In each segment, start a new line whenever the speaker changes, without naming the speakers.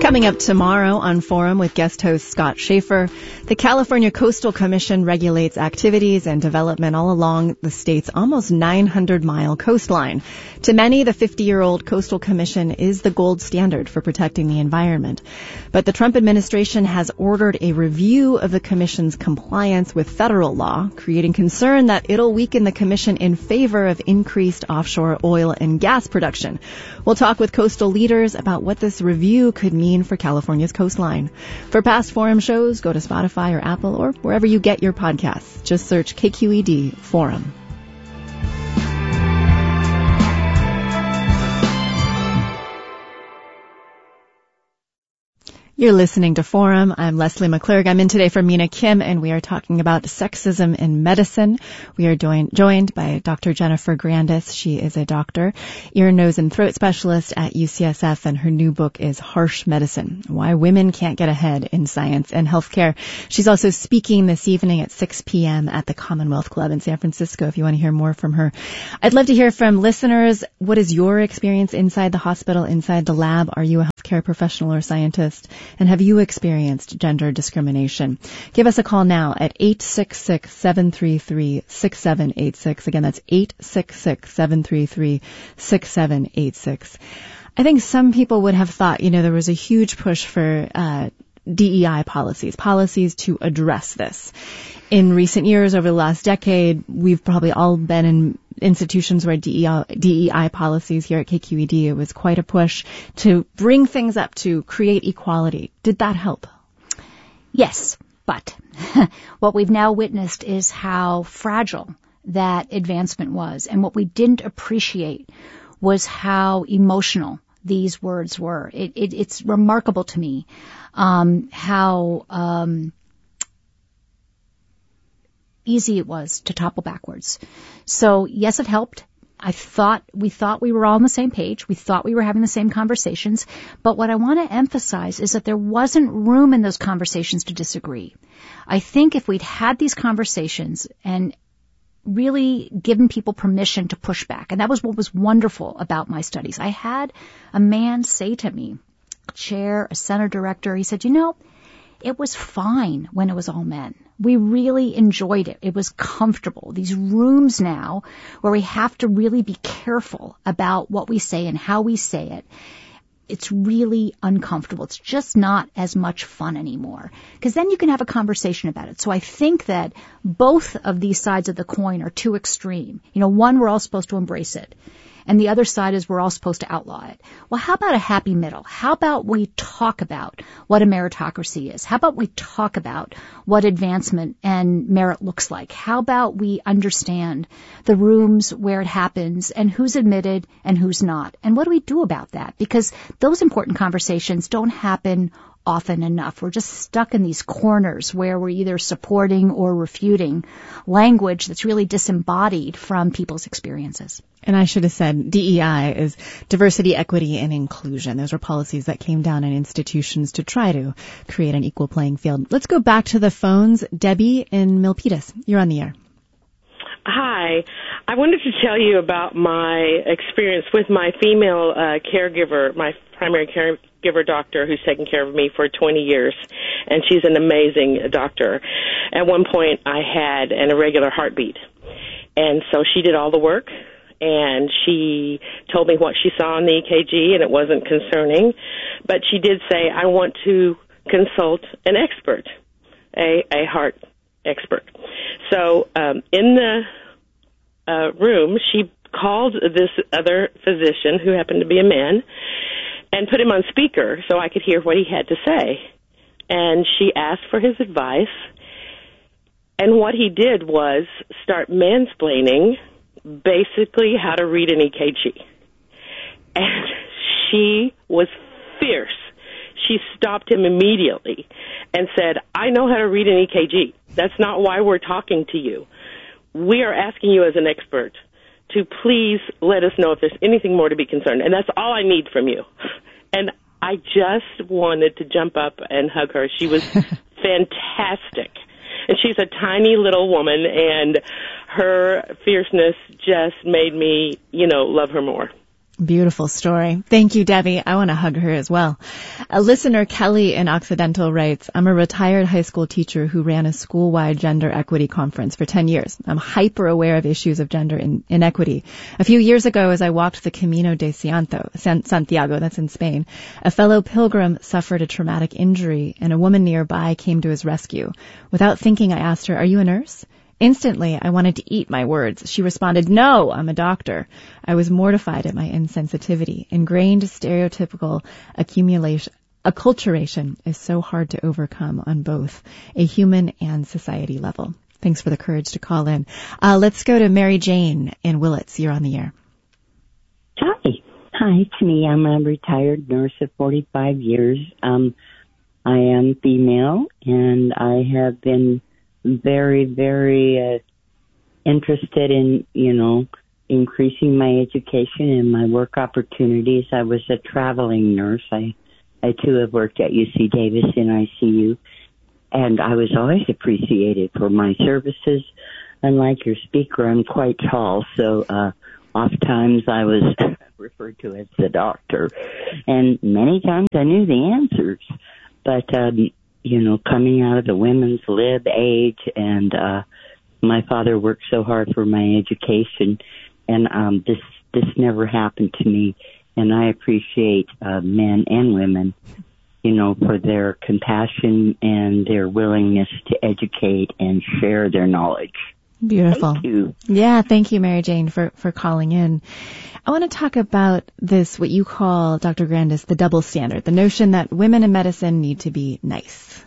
Coming up tomorrow on Forum with guest host Scott Schaefer, the California Coastal Commission regulates activities and development all along the state's almost 900-mile coastline. To many, the 50-year-old Coastal Commission is the gold standard for protecting the environment. But the Trump administration has ordered a review of the commission's compliance with federal law, creating concern that it'll weaken the commission in favor of increased offshore oil and gas production. We'll talk with coastal leaders about what this review could mean for California's coastline. For past Forum shows, go to Spotify or Apple or wherever you get your podcasts. Just search KQED Forum. You're listening to Forum. I'm Leslie McClurg. I'm in today for Mina Kim, and we are talking about sexism in medicine. We are joined by Dr. Jennifer Grandis. She is a doctor, ear, nose, and throat specialist at UCSF, and her new book is Harsh Medicine: Why Women Can't Get Ahead in Science and Healthcare. She's also speaking this evening at 6 p.m. at the Commonwealth Club in San Francisco if you want to hear more from her. I'd love to hear from listeners. What is your experience inside the hospital, inside the lab? Are you a healthcare professional or scientist? And have you experienced gender discrimination? Give us a call now at 866-733-6786. Again, that's 866-733-6786. I think some people would have thought, there was a huge push for DEI policies to address this. In recent years, over the last decade, we've probably all been in institutions where DEI policies. Here at KQED, it was quite a push to bring things up to create equality. Did that help?
Yes, but what we've now witnessed is how fragile that advancement was. And what we didn't appreciate was how emotional these words were. It's remarkable to me how easy it was to topple backwards. So yes, it helped. We thought we were all on the same page. We thought we were having the same conversations. But what I want to emphasize is that there wasn't room in those conversations to disagree. I think if we'd had these conversations and really given people permission to push back, and that was what was wonderful about my studies. I had a man say to me, a center director, he said, it was fine when it was all men. We really enjoyed it. It was comfortable. These rooms now where we have to really be careful about what we say and how we say it, it's really uncomfortable. It's just not as much fun anymore, because then you can have a conversation about it. So I think that both of these sides of the coin are too extreme. One, we're all supposed to embrace it. And the other side is we're all supposed to outlaw it. Well, how about a happy middle? How about we talk about what a meritocracy is? How about we talk about what advancement and merit looks like? How about we understand the rooms where it happens and who's admitted and who's not? And what do we do about that? Because those important conversations don't happen often enough. We're just stuck in these corners where we're either supporting or refuting language that's really disembodied from people's experiences.
And I should have said DEI is diversity, equity, and inclusion. Those were policies that came down in institutions to try to create an equal playing field. Let's go back to the phones. Debbie in Milpitas, you're on the air.
Hi. I wanted to tell you about my experience with my female caregiver, my primary caregiver doctor who's taken care of me for 20 years, and she's an amazing doctor. At one point, I had an irregular heartbeat, and so she did all the work, and she told me what she saw on the EKG, and it wasn't concerning, but she did say, I want to consult an expert, a heart expert. So in the room, she called this other physician, who happened to be a man, and put him on speaker so I could hear what he had to say. And she asked for his advice, and what he did was start mansplaining basically how to read an EKG. And she was fierce. She stopped him immediately and said, I know how to read an EKG. That's not why we're talking to you. We are asking you as an expert to please let us know if there's anything more to be concerned. And that's all I need from you. And I just wanted to jump up and hug her. She was fantastic. And she's a tiny little woman, and her fierceness just made me, love her more.
Beautiful story. Thank you, Debbie. I want to hug her as well. A listener, Kelly in Occidental, writes, I'm a retired high school teacher who ran a school-wide gender equity conference for 10 years. I'm hyper aware of issues of gender inequity. A few years ago, as I walked the Camino de Santiago, that's in Spain, a fellow pilgrim suffered a traumatic injury and a woman nearby came to his rescue. Without thinking, I asked her, are you a nurse? Instantly, I wanted to eat my words. She responded, no, I'm a doctor. I was mortified at my insensitivity. Ingrained stereotypical acculturation is so hard to overcome on both a human and society level. Thanks for the courage to call in. Let's go to Mary Jane in Willits. You're on the air.
Hi, it's me. I'm a retired nurse of 45 years. I am female, and I have been very, very interested in, increasing my education and my work opportunities. I was a traveling nurse. I too have worked at UC Davis in ICU, and I was always appreciated for my services. Unlike your speaker, I'm quite tall, so oftentimes I was referred to as the doctor, and many times I knew the answers, but coming out of the women's lib age, and my father worked so hard for my education, and this never happened to me. And I appreciate men and women, for their compassion and their willingness to educate and share their knowledge.
Beautiful.
Thank you.
Yeah, thank you, Mary Jane, for calling in. I want to talk about this, what you call, Dr. Grandis, the double standard, the notion that women in medicine need to be nice.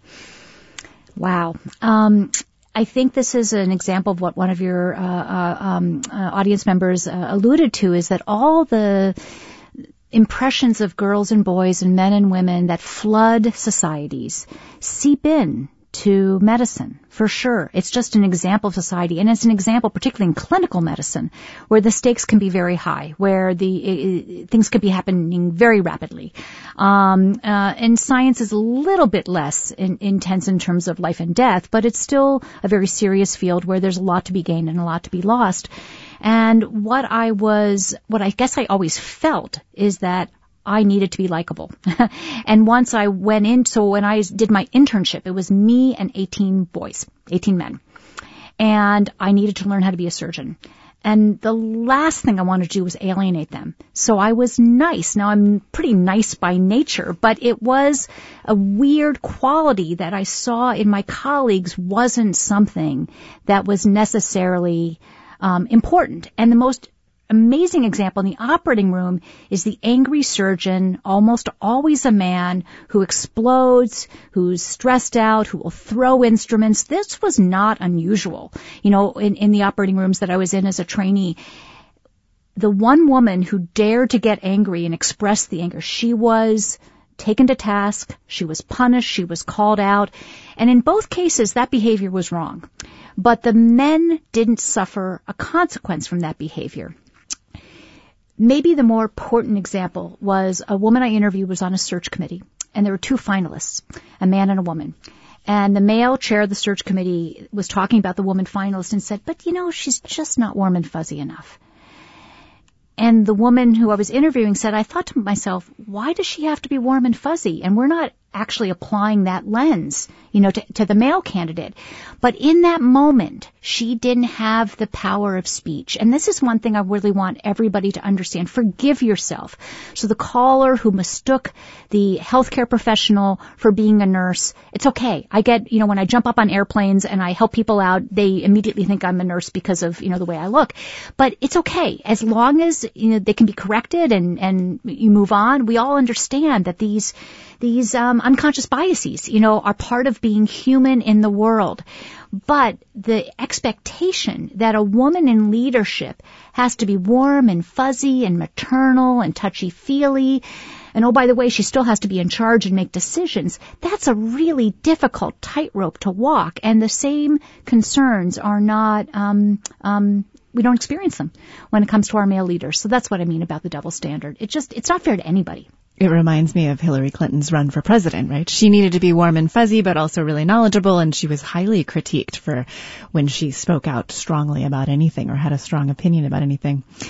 Wow. I think this is an example of what one of your audience members alluded to, is that all the impressions of girls and boys and men and women that flood societies seep in to medicine, for sure. It's just an example of society, and it's an example particularly in clinical medicine, where the stakes can be very high, where the things could be happening very rapidly. And science is a little bit less intense in terms of life and death, but it's still a very serious field where there's a lot to be gained and a lot to be lost. And what I guess I always felt is that I needed to be likable. And once I went in, so when I did my internship, it was me and 18 men. And I needed to learn how to be a surgeon. And the last thing I wanted to do was alienate them. So I was nice. Now, I'm pretty nice by nature, but it was a weird quality that I saw in my colleagues wasn't something that was necessarily important. And the most amazing example in the operating room is the angry surgeon, almost always a man, who explodes, who's stressed out, who will throw instruments. This was not unusual. In the operating rooms that I was in as a trainee, the one woman who dared to get angry and express the anger, she was taken to task, she was punished, she was called out, and in both cases that behavior was wrong. But the men didn't suffer a consequence from that behavior. Maybe the more important example was a woman I interviewed was on a search committee, and there were two finalists, a man and a woman. And the male chair of the search committee was talking about the woman finalist and said, but she's just not warm and fuzzy enough. And the woman who I was interviewing said, I thought to myself, why does she have to be warm and fuzzy? And we're not actually applying that lens, to the male candidate. But in that moment, she didn't have the power of speech. And this is one thing I really want everybody to understand. Forgive yourself. So the caller who mistook the healthcare professional for being a nurse, it's okay. I get, when I jump up on airplanes and I help people out, they immediately think I'm a nurse because of, the way I look. But it's okay. As long as, they can be corrected and you move on, we all understand that these unconscious biases, are part of being human in the world. But the expectation that a woman in leadership has to be warm and fuzzy and maternal and touchy-feely, and oh, by the way, she still has to be in charge and make decisions, that's a really difficult tightrope to walk. And the same concerns are not, we don't experience them when it comes to our male leaders. So that's what I mean about the double standard. It's not fair to anybody.
It reminds me of Hillary Clinton's run for president, right? She needed to be warm and fuzzy, but also really knowledgeable, and she was highly critiqued for when she spoke out strongly about anything or had a strong opinion about anything.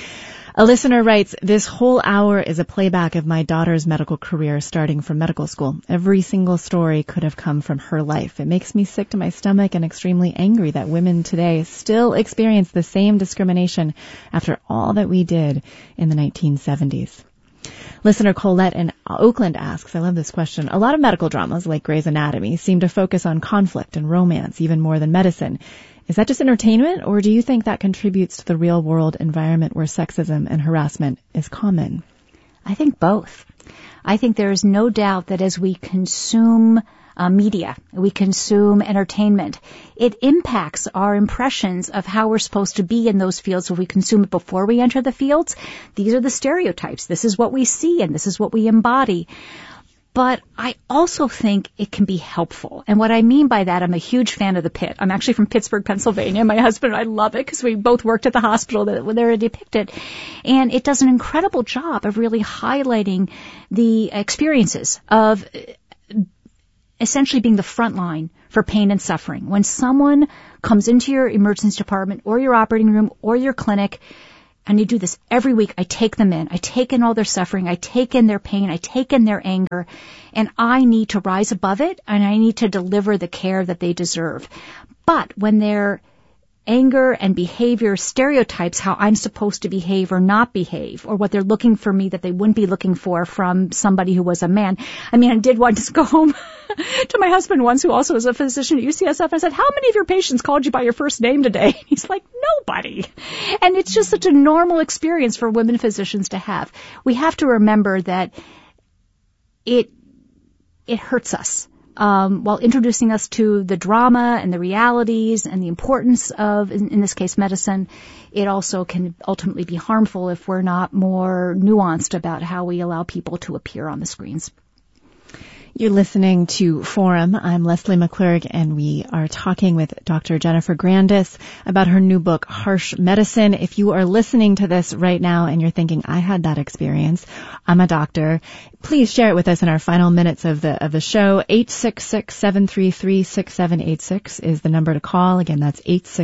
A listener writes, this whole hour is a playback of my daughter's medical career starting from medical school. Every single story could have come from her life. It makes me sick to my stomach and extremely angry that women today still experience the same discrimination after all that we did in the 1970s. Listener Colette in Oakland asks, I love this question, a lot of medical dramas like Grey's Anatomy seem to focus on conflict and romance even more than medicine. Is that just entertainment, or do you think that contributes to the real-world environment where sexism and harassment is common?
I think both. I think there is no doubt that as we consume media, we consume entertainment, it impacts our impressions of how we're supposed to be in those fields. If we consume it before we enter the fields, these are the stereotypes. This is what we see and this is what we embody. But I also think it can be helpful. And what I mean by that, I'm a huge fan of The Pit. I'm actually from Pittsburgh, Pennsylvania. My husband and I love it because we both worked at the hospital that they're depicted. And it does an incredible job of really highlighting the experiences of essentially being the front line for pain and suffering. When someone comes into your emergency department or your operating room or your clinic, and you do this every week, I take them in. I take in all their suffering. I take in their pain. I take in their anger. And I need to rise above it, and I need to deliver the care that they deserve. But when their anger and behavior stereotypes how I'm supposed to behave or not behave, or what they're looking for me that they wouldn't be looking for from somebody who was a man. I mean, I did want to go home to my husband once, who also is a physician at UCSF, and I said, how many of your patients called you by your first name today? And he's like, nobody. And it's just such a normal experience for women physicians to have. We have to remember that it hurts us. While introducing us to the drama and the realities and the importance of, in this case, medicine, it also can ultimately be harmful if we're not more nuanced about how we allow people to appear on the screens.
You're listening to Forum. I'm Leslie McClurg, and we are talking with Dr. Jennifer Grandis about her new book, Harsh Medicine. If you are listening to this right now and you're thinking, I had that experience, I'm a doctor, please share it with us in our final minutes of the show. 866-733-6786 is the number to call. Again, that's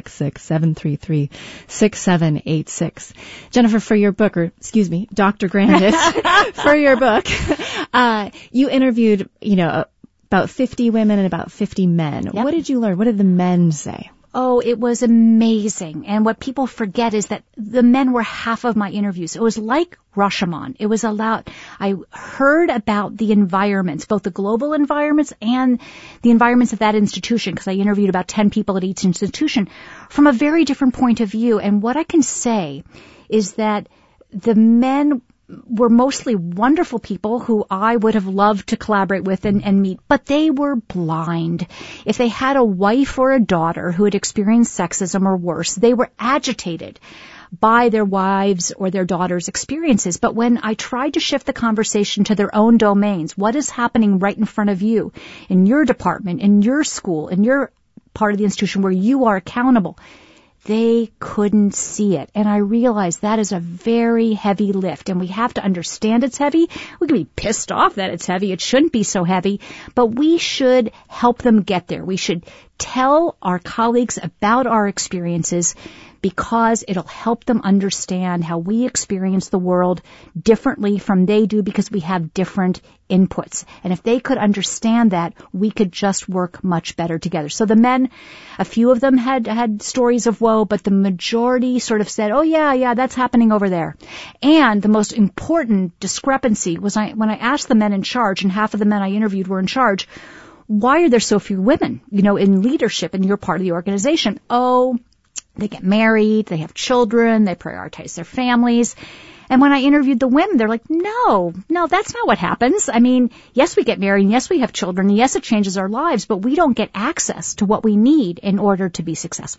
866-733-6786. Jennifer, for your book, Dr. Grandis, for your book, you interviewed, about 50 women and about 50 men. Yep. What did you learn? What did the men say?
Oh, it was amazing. And what people forget is that the men were half of my interviews. It was like Rashomon. It was I heard about the environments, both the global environments and the environments of that institution, because I interviewed about 10 people at each institution from a very different point of view. And what I can say is that the men were mostly wonderful people who I would have loved to collaborate with and meet, but they were blind. If they had a wife or a daughter who had experienced sexism or worse, they were agitated by their wives or their daughters' experiences. But when I tried to shift the conversation to their own domains, what is happening right in front of you, in your department, in your school, in your part of the institution where you are accountable, they couldn't see it. And I realized that is a very heavy lift, and we have to understand it's heavy. We can be pissed off that it's heavy. It shouldn't be so heavy, but we should help them get there. We should tell our colleagues about our experiences because it'll help them understand how we experience the world differently from they do, because we have different inputs. And if they could understand that, we could just work much better together. So the men, a few of them had stories of woe, but the majority sort of said, oh yeah, that's happening over there. And the most important discrepancy was when I asked the men in charge, and half of the men I interviewed were in charge, why are there so few women, in leadership in your part of the organization? Oh, they get married, they have children, they prioritize their families. And when I interviewed the women, they're like, no, that's not what happens. I mean, yes, we get married, and yes, we have children, and yes, it changes our lives, but we don't get access to what we need in order to be successful.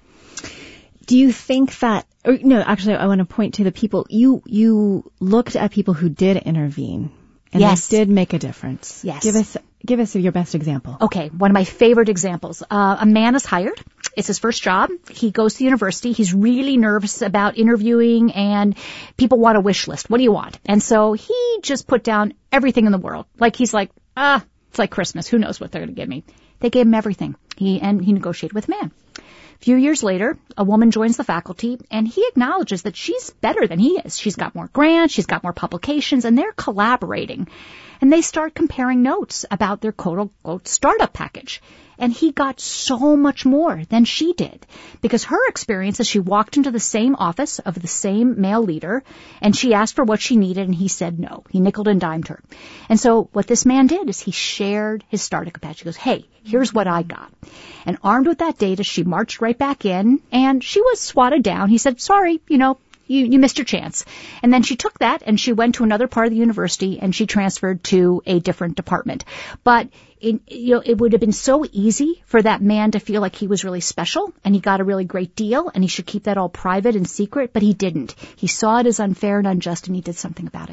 Do you think that, actually, I want to point to the people, you looked at people who did intervene, and
yes,
they did make a difference.
Yes.
Give us your best example.
Okay, one of my favorite examples. A man is hired. It's his first job. He goes to the university. He's really nervous about interviewing, and people want a wish list. What do you want? And so he just put down everything in the world. He's like, it's like Christmas. Who knows what they're going to give me? They gave him everything. He negotiated with a man. A few years later, a woman joins the faculty, and he acknowledges that she's better than he is. She's got more grants, she's got more publications, and they're collaborating. And they start comparing notes about their quote-unquote startup package. And he got so much more than she did, because her experience is she walked into the same office of the same male leader, and she asked for what she needed, and he said no. He nickeled and dimed her. And so what this man did is he shared his startup package. He goes, hey, here's what I got. And armed with that data, she marched right back in, and she was swatted down. He said, sorry, you missed your chance. And then she took that and she went to another part of the university and she transferred to a different department. But it would have been so easy for that man to feel like he was really special and he got a really great deal and he should keep that all private and secret, but he didn't. He saw it as unfair and unjust and he did something about it.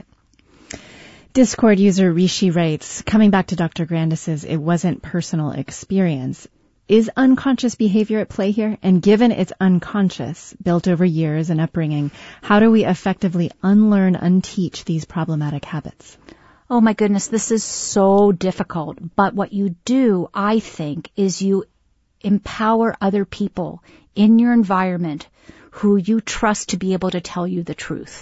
Discord user Rishi writes, coming back to Dr. Grandis's it wasn't personal experience, is unconscious behavior at play here? And given it's unconscious, built over years and upbringing, how do we effectively unlearn, unteach these problematic habits?
Oh my goodness, this is so difficult. But what you do, I think, is you empower other people in your environment who you trust to be able to tell you the truth.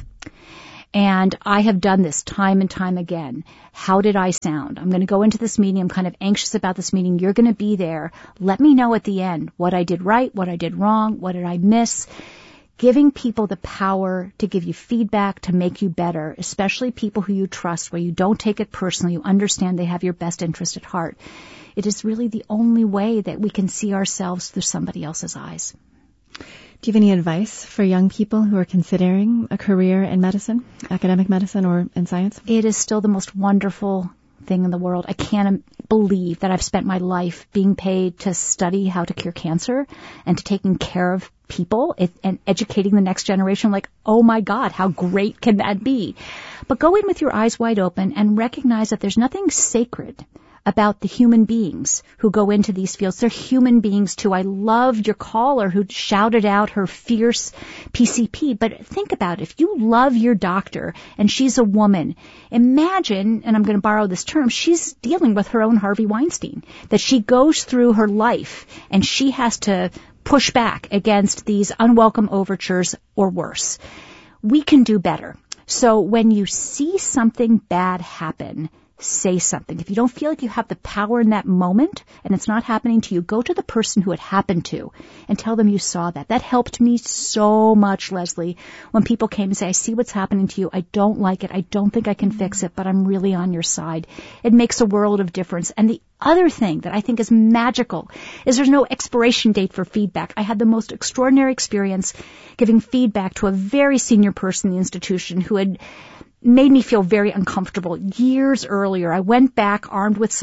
And I have done this time and time again. How did I sound? I'm going to go into this meeting. I'm kind of anxious about this meeting. You're going to be there. Let me know at the end what I did right, what I did wrong, what did I miss. Giving people the power to give you feedback, to make you better, especially people who you trust, where you don't take it personally, you understand they have your best interest at heart. It is really the only way that we can see ourselves through somebody else's eyes.
Do you have any advice for young people who are considering a career in medicine, academic medicine, or in science?
It is still the most wonderful thing in the world. I can't believe that I've spent my life being paid to study how to cure cancer and to taking care of people and educating the next generation. Like, oh my God, how great can that be? But go in with your eyes wide open and recognize that there's nothing sacred about the human beings who go into these fields. They're human beings too. I loved your caller who shouted out her fierce PCP. But think about it. If you love your doctor and she's a woman, imagine, and I'm going to borrow this term, she's dealing with her own Harvey Weinstein, that she goes through her life and she has to push back against these unwelcome overtures or worse. We can do better. So when you see something bad happen, say something. If you don't feel like you have the power in that moment and it's not happening to you, go to the person who it happened to and tell them you saw that. That helped me so much, Leslie, when people came and say, I see what's happening to you. I don't like it. I don't think I can fix it, but I'm really on your side. It makes a world of difference. And the other thing that I think is magical is there's no expiration date for feedback. I had the most extraordinary experience giving feedback to a very senior person in the institution who had made me feel very uncomfortable. Years earlier, I went back armed with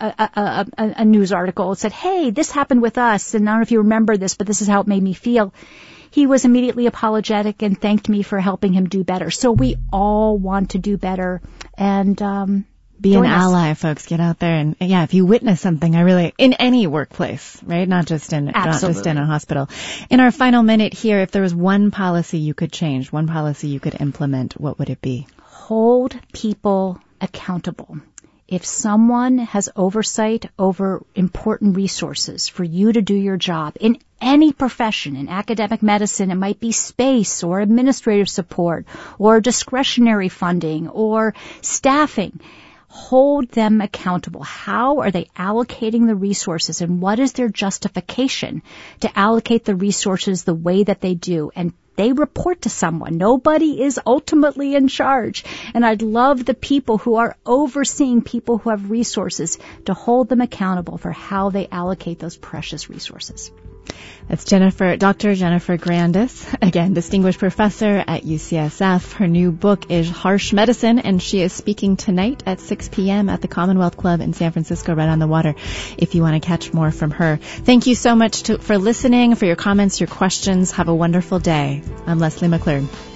a news article and said, hey, this happened with us, and I don't know if you remember this, but this is how it made me feel. He was immediately apologetic and thanked me for helping him do better. So we all want to do better, and
be an ally, folks. Get out there and, yeah, if you witness something, in any workplace, right? Not just in a hospital. In our final minute here, if there was one policy you could change, one policy you could implement, what would it be?
Hold people accountable. If someone has oversight over important resources for you to do your job in any profession, in academic medicine, it might be space or administrative support or discretionary funding or staffing. Hold them accountable. How are they allocating the resources, and what is their justification to allocate the resources the way that they do? And they report to someone. Nobody is ultimately in charge. And I'd love the people who are overseeing people who have resources to hold them accountable for how they allocate those precious resources.
That's Dr. Jennifer Grandis, again, distinguished professor at UCSF. Her new book is Harsh Medicine, and she is speaking tonight at 6 p.m. at the Commonwealth Club in San Francisco, right on the water, if you want to catch more from her. Thank you so much for listening, for your comments, your questions. Have a wonderful day. I'm Leslie McClure.